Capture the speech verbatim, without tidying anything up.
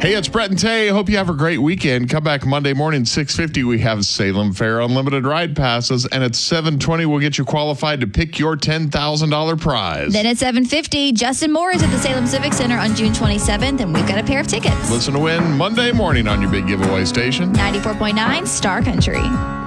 Hey, it's Brett and Tay. Hope you have a great weekend. Come back Monday morning, six fifty. We have Salem Fair Unlimited Ride Passes. And at seven twenty, we'll get you qualified to pick your ten thousand dollars prize. Then at seven fifty, Justin Moore is at the Salem Civic Center on June twenty-seventh, and we've got a pair of tickets. Listen to win Monday morning on your big giveaway station. ninety-four point nine Star Country.